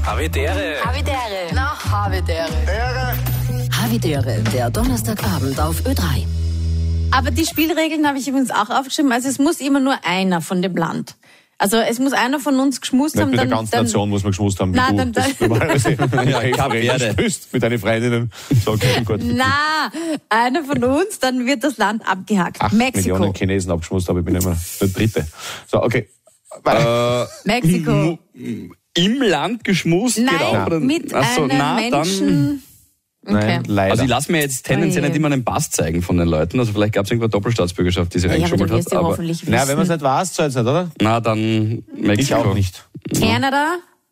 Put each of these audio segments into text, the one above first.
Havidere. Havidere. Na, Havidere. Havidere, der Donnerstagabend auf Ö3. Aber die Spielregeln habe ich übrigens auch aufgeschrieben. Also es muss immer nur einer von dem Land. Also es muss einer von uns geschmust haben. Mit der ganzen Nation muss man geschmust haben, wie Nein, du. Spürst mit deinen Freundinnen. So, okay, gut. Na, einer von uns, dann wird das Land abgehakt. 8 Mexiko. Millionen Chinesen abgeschmust, aber ich bin immer der Dritte. So, okay. Mexiko. Im Land geschmust? Nein, mit einem Menschen. Okay. Nein, leider. Also ich lasse mir jetzt tendenziell nicht immer den Pass zeigen von den Leuten. Also vielleicht gab es irgendwo Doppelstaatsbürgerschaft, die sie reingeschummelt hat. Aber hoffentlich wissen. Na, wenn man es nicht weiß, so jetzt nicht, oder? Na, dann Mexiko. Ich auch nicht. Kanada.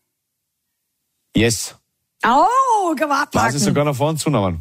Yes. Oh, kann man abpacken. Weiß ich sogar nach vorne zunehmen.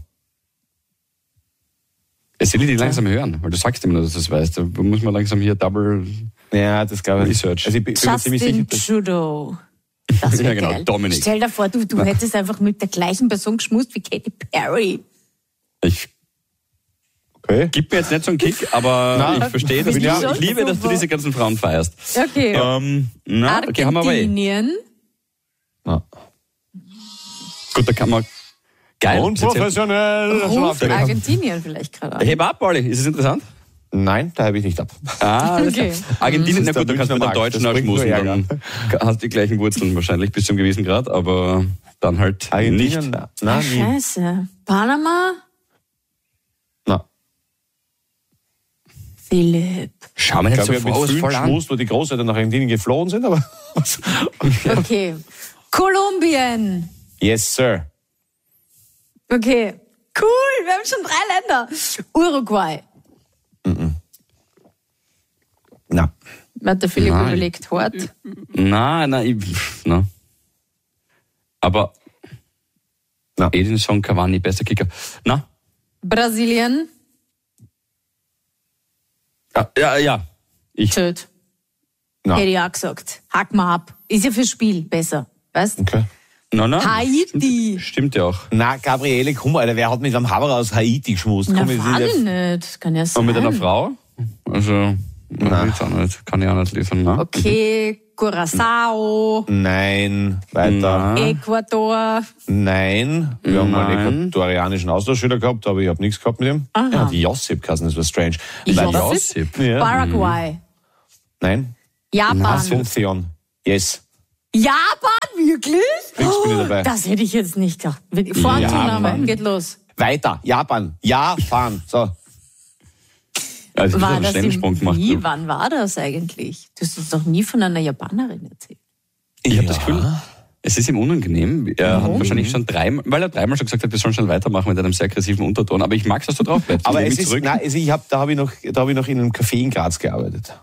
Es will ich die langsam hören, weil du sagst immer, dass du das weißt. Da muss man langsam hier double Ja, das glaube ich. Research. Also ich bin mir ziemlich sicher. Justin Trudeau. Das Ja, wäre genau, geil. Dominik. Stell dir vor, du hättest einfach mit der gleichen Person geschmust wie Katy Perry. Ich Okay. gib mir jetzt nicht so einen Kick, aber ich verstehe das. Bin ich Ich liebe, dass du super. diese ganzen Frauen feierst. Okay. Okay, haben wir aber Argentinien. Ja. Gut, da kann man... Geil. Unprofessionell. Schon Ruft aufgeregt. Argentinien vielleicht gerade an. Heb ab, Olli. Ist es interessant? Nein, da habe ich nicht ab. Alles Okay. klar. Argentinien, na Das ist gut, da der kannst du mit Münchner einem Deutschen Markt, auch das bringt schmusen. nur Dann hast du die gleichen Wurzeln wahrscheinlich bis zum gewissen Grad, aber dann halt Argentinien? nicht. Nein, nie. Scheiße. Panama? Na. Philipp. Schau mir Ich nicht glaube, so ich habe vor, mit ist vielen voll an. geschmust, wo die Großeltern nach Argentinien geflohen sind, aber... Okay. Kolumbien. Yes, sir. Okay. Cool, wir haben schon 3 Länder. Uruguay. Na. Hat der Philipp Nein. überlegt, hart. Nein, na. Aber Na. Edinson Cavani, bester Kicker. Na, Brasilien. ja. Ich. Töt. Na. Hätte ich auch gesagt. Hack mal ab. Ist ja fürs Spiel besser. Weißt? Okay. Na. Haiti. Stimmt ja auch. Na, Gabriele, komm, Alter, wer hat mit einem Haber aus Haiti geschmust? Na, Komm, ich war will nicht. Kann ja sein. Und mit einer Frau? Also, kann ich auch nicht liefern, ne? Okay, Curaçao, Nein, weiter. Ecuador. Nein. Wir haben mal einen Nein. äquatorianischen Austauschschüler gehabt, aber ich habe nichts gehabt mit ihm. Aha. Er hat Josip geheißen, das war strange. Josip? Ja. Paraguay. Nein. Japan. Asunción. Yes. Japan, wirklich? Fix bin ich dabei. Das hätte ich jetzt nicht gedacht. Vor- und Zunahme, Japan. geht los. Weiter. Japan. Japan. So. Also, ich War habe einen das Stemmensprung gemacht. wie? Wann war das eigentlich? Du hast uns doch nie von einer Japanerin erzählt. Ich habe das Gefühl, es ist ihm unangenehm. Er hat wahrscheinlich schon dreimal schon gesagt hat, wir sollen schon weitermachen mit einem sehr aggressiven Unterton. Aber ich mag, dass du drauf bleibst. Aber Ich es will ist, zurück. nein, also da habe ich noch in einem Café in Graz gearbeitet.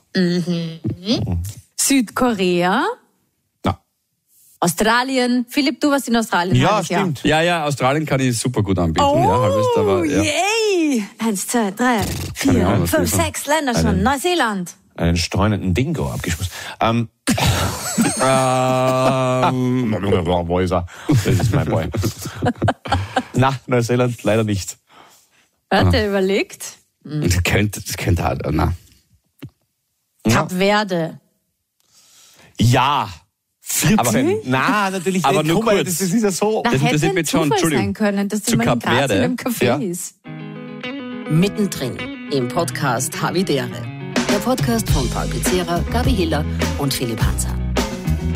Südkorea, Na. Australien. Philipp, du warst in Australien. Ja, halbes Jahr. stimmt. Ja, Australien kann ich super gut anbieten. Oh, ja, halbes, aber, ja. yay! 1, 2, 3, Kann ich auch 4, was 5, liefern. 6 Länder schon. Neuseeland. Einen streunenden Dingo abgeschmust. Wo ist er? Das ist mein Boy. Na, Neuseeland leider nicht. Hat er überlegt? Das könnte halt, na. Kap Verde. Ja. 14. Aber- Na, natürlich Aber nicht. nur Guck mal, kurz. das ist ja so. Da Das hätte interessiert ein mich schon, Zufall Entschuldigung. sein können, dass Zu du mal in Kap Graz Verde. in einem Café Ja. ist. Mittendrin im Podcast Havidere. Der Podcast von Paul Pizzera, Gabi Hiller und Philipp Hanser.